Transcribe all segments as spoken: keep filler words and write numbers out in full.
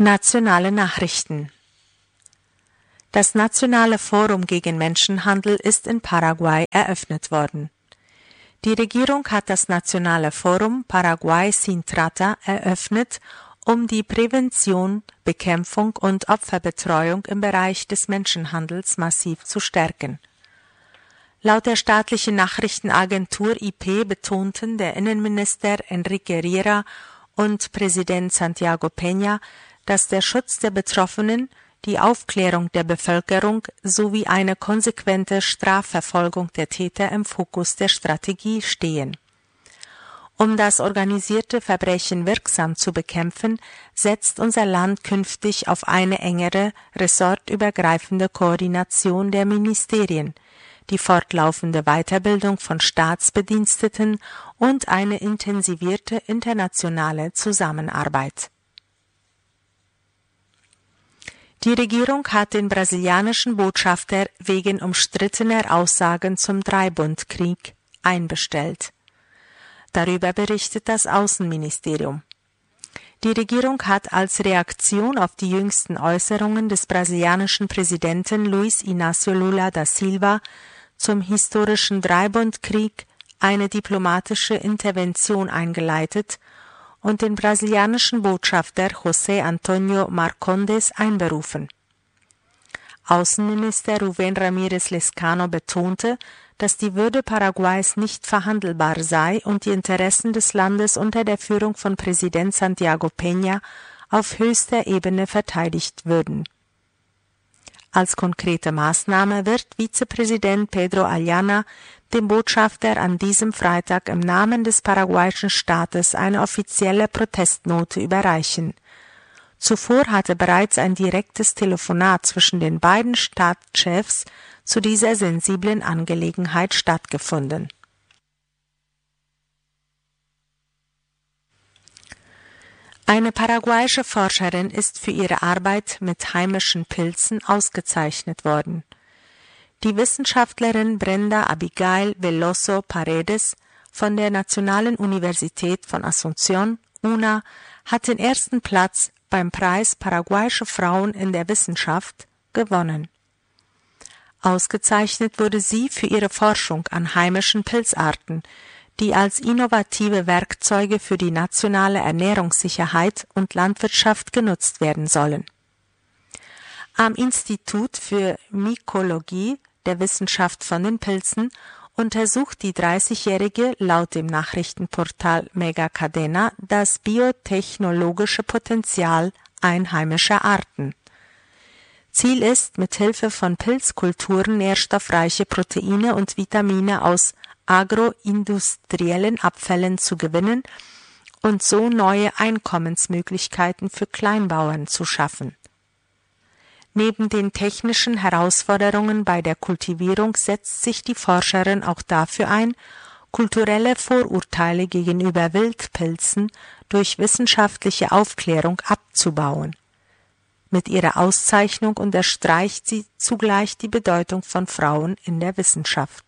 Nationale Nachrichten. Das Nationale Forum gegen Menschenhandel ist in Paraguay eröffnet worden. Die Regierung hat das Nationale Forum Paraguay Sin Trata eröffnet, um die Prävention, Bekämpfung und Opferbetreuung im Bereich des Menschenhandels massiv zu stärken. Laut der staatlichen Nachrichtenagentur I P betonten der Innenminister Enrique Riera und Präsident Santiago Peña, dass der Schutz der Betroffenen, die Aufklärung der Bevölkerung sowie eine konsequente Strafverfolgung der Täter im Fokus der Strategie stehen. Um das organisierte Verbrechen wirksam zu bekämpfen, setzt unser Land künftig auf eine engere, ressortübergreifende Koordination der Ministerien, die fortlaufende Weiterbildung von Staatsbediensteten und eine intensivierte internationale Zusammenarbeit. Die Regierung hat den brasilianischen Botschafter wegen umstrittener Aussagen zum Dreibundkrieg einbestellt. Darüber berichtet das Außenministerium. Die Regierung hat als Reaktion auf die jüngsten Äußerungen des brasilianischen Präsidenten Luiz Inácio Lula da Silva zum historischen Dreibundkrieg eine diplomatische Intervention eingeleitet und den brasilianischen Botschafter José Antonio Marcondes einberufen. Außenminister Rubén Ramírez Lezcano betonte, dass die Würde Paraguays nicht verhandelbar sei und die Interessen des Landes unter der Führung von Präsident Santiago Peña auf höchster Ebene verteidigt würden. Als konkrete Maßnahme wird Vizepräsident Pedro Ayala dem Botschafter an diesem Freitag im Namen des paraguayischen Staates eine offizielle Protestnote überreichen. Zuvor hatte bereits ein direktes Telefonat zwischen den beiden Staatschefs zu dieser sensiblen Angelegenheit stattgefunden. Eine paraguayische Forscherin ist für ihre Arbeit mit heimischen Pilzen ausgezeichnet worden. Die Wissenschaftlerin Brenda Abigail Veloso Paredes von der Nationalen Universität von Asunción, U N A, hat den ersten Platz beim Preis Paraguayische Frauen in der Wissenschaft gewonnen. Ausgezeichnet wurde sie für ihre Forschung an heimischen Pilzarten, die als innovative Werkzeuge für die nationale Ernährungssicherheit und Landwirtschaft genutzt werden sollen. Am Institut für Mykologie der Wissenschaft von den Pilzen untersucht die dreißigjährige laut dem Nachrichtenportal Mega Cadena das biotechnologische Potenzial einheimischer Arten. Ziel ist, mit Hilfe von Pilzkulturen nährstoffreiche Proteine und Vitamine aus agroindustriellen Abfällen zu gewinnen und so neue Einkommensmöglichkeiten für Kleinbauern zu schaffen. Neben den technischen Herausforderungen bei der Kultivierung setzt sich die Forscherin auch dafür ein, kulturelle Vorurteile gegenüber Wildpilzen durch wissenschaftliche Aufklärung abzubauen. Mit ihrer Auszeichnung unterstreicht sie zugleich die Bedeutung von Frauen in der Wissenschaft.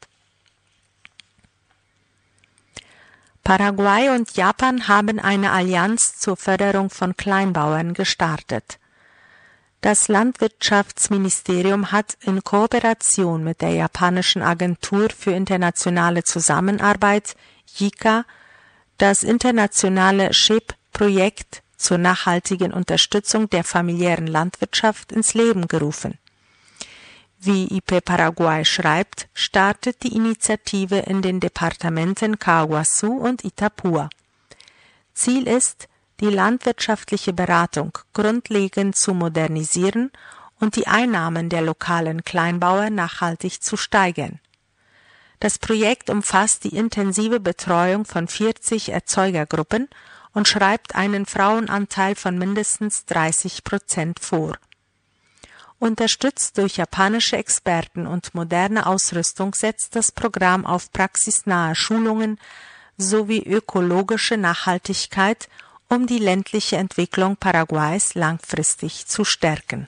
Paraguay und Japan haben eine Allianz zur Förderung von Kleinbauern gestartet. Das Landwirtschaftsministerium hat in Kooperation mit der japanischen Agentur für internationale Zusammenarbeit J I C A das internationale S H I P-Projekt zur nachhaltigen Unterstützung der familiären Landwirtschaft ins Leben gerufen. Wie I P Paraguay schreibt, startet die Initiative in den Departementen Caguazú und Itapúa. Ziel ist, die landwirtschaftliche Beratung grundlegend zu modernisieren und die Einnahmen der lokalen Kleinbauern nachhaltig zu steigern. Das Projekt umfasst die intensive Betreuung von vierzig Erzeugergruppen und schreibt einen Frauenanteil von mindestens dreißig Prozent vor. Unterstützt durch japanische Experten und moderne Ausrüstung setzt das Programm auf praxisnahe Schulungen sowie ökologische Nachhaltigkeit, um die ländliche Entwicklung Paraguays langfristig zu stärken.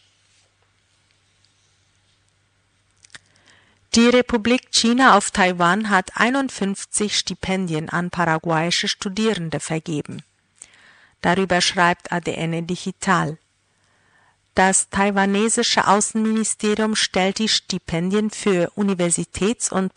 Die Republik China auf Taiwan hat einundfünfzig Stipendien an paraguayische Studierende vergeben. Darüber schreibt A D N Digital. Das taiwanesische Außenministerium stellt die Stipendien für Universitäts- und